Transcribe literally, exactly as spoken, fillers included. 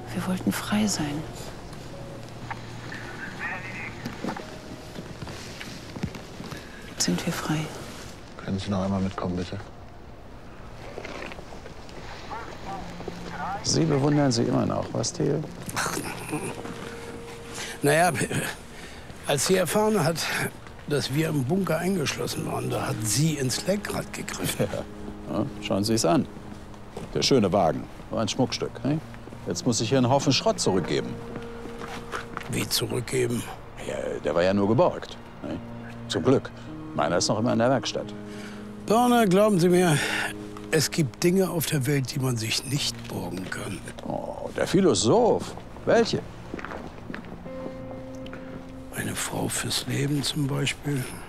Wir wollten frei sein. Jetzt sind wir frei. Können Sie noch einmal mitkommen, bitte? Sie bewundern sie immer noch, was, Theo? Naja, als sie erfahren hat, dass wir im Bunker eingeschlossen waren, da hat sie ins Lenkrad gegriffen. Ja. Ja, schauen Sie es an. Der schöne Wagen war ein Schmuckstück. Ne? Jetzt muss ich hier einen Haufen Schrott zurückgeben. Wie zurückgeben? Ja, der war ja nur geborgt. Ne? Zum Glück. Meiner ist noch immer in der Werkstatt. Dorner, glauben Sie mir, es gibt Dinge auf der Welt, die man sich nicht borgen kann. Oh, der Philosoph. Welche? Eine Frau fürs Leben zum Beispiel.